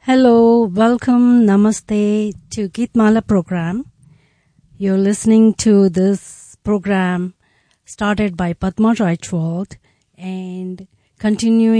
Hello, welcome, namaste to Geetmala program. You're listening to this program started by Padma Reichwald and continuing